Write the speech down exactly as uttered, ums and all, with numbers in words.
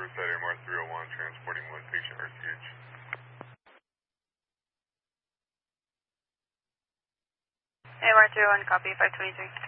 Riverside M R three oh one, transporting one patient R C H. M R three oh one, copy, five twenty-three.